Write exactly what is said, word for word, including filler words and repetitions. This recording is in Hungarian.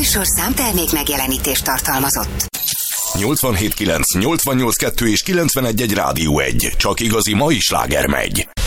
műsor számtermék megjelenítést tartalmazott. nyolcvanhét kilenc, nyolcvannyolc kettő és kilencvenegy egy Rádió egy. Csak igazi mai sláger megy.